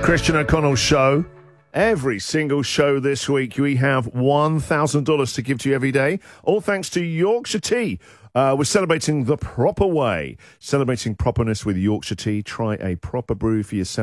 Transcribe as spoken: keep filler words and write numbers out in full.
Christian O'Connell Show. Every single show this week, we have one thousand dollars to give to you every day. All thanks to Yorkshire Tea. Uh, we're celebrating the proper way. Celebrating properness with Yorkshire Tea. Try a proper brew for yourself.